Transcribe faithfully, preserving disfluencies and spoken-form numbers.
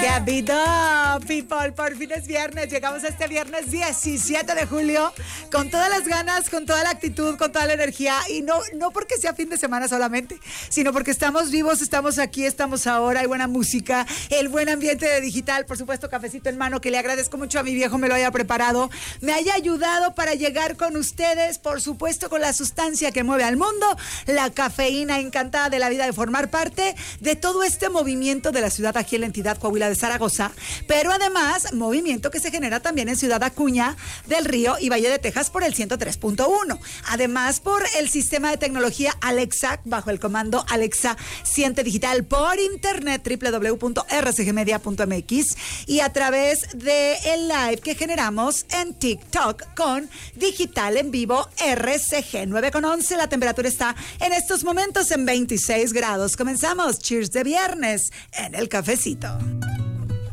Get it up, people. Por fin es viernes. Llegamos a este viernes diecisiete de julio con todas las ganas, con toda la actitud, con toda la energía. Y no, no porque sea fin de semana solamente, sino porque estamos vivos, estamos aquí, estamos ahora. Hay buena música, el buen ambiente de digital. Por supuesto, cafecito en mano, que le agradezco mucho a mi viejo me lo haya preparado. Me haya ayudado para llegar con ustedes, por supuesto, con la sustancia que mueve al mundo, la cafeína. Encantada de la vida de formar parte de todo este movimiento de la ciudad aquí en la entidad Coahuila de Zaragoza, pero además movimiento que se genera también en Ciudad Acuña del Río y Valle de Texas por el ciento tres punto uno. Además, por el sistema de tecnología Alexa, bajo el comando Alexa Siente Digital, por internet doble u doble u doble u punto r c g media punto m x y a través de el live que generamos en TikTok con Digital en Vivo R C G. nueve con once, la temperatura está en estos momentos en veintiséis grados. Comenzamos. Cheers de viernes en el cafecito.